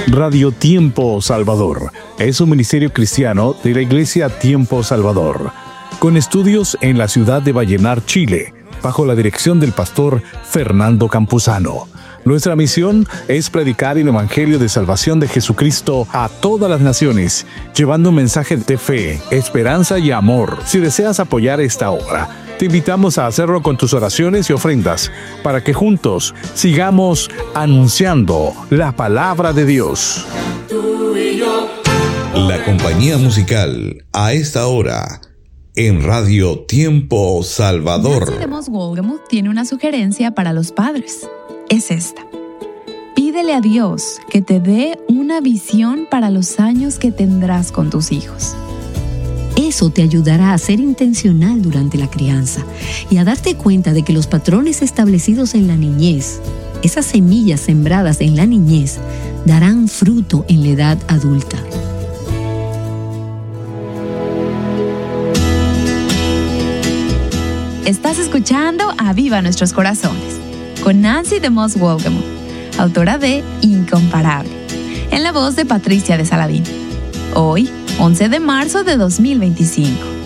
Radio Tiempo Salvador es un ministerio cristiano de la Iglesia Tiempo Salvador, con estudios en la ciudad de Vallenar, Chile, bajo la dirección del pastor Fernando Campuzano. Nuestra misión es predicar el Evangelio de salvación de Jesucristo a todas las naciones, llevando un mensaje de fe, esperanza y amor. Si deseas apoyar esta obra, te invitamos a hacerlo con tus oraciones y ofrendas, para que juntos sigamos anunciando la palabra de Dios. La compañía musical a esta hora en Radio Tiempo Salvador. Nancy DeMoss Wolgemuth tiene una sugerencia para los padres. Es esta: pídele a Dios que te dé una visión para los años que tendrás con tus hijos. Eso te ayudará a ser intencional durante la crianza y a darte cuenta de que los patrones establecidos en la niñez, esas semillas sembradas en la niñez, darán fruto en la edad adulta. Estás escuchando Aviva Nuestros Corazones, con Nancy DeMoss Wolgemuth, autora de Incomparable, en la voz de Patricia de Saladín. Hoy, 11 de marzo de 2025.